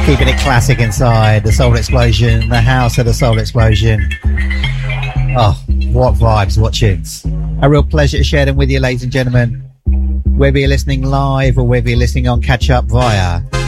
Keeping it classic inside the Soul Explosion, the house of the Soul Explosion. Oh, what vibes, what tunes. A real pleasure to share them with you, ladies and gentlemen. Whether you're listening live or whether you're listening on catch up via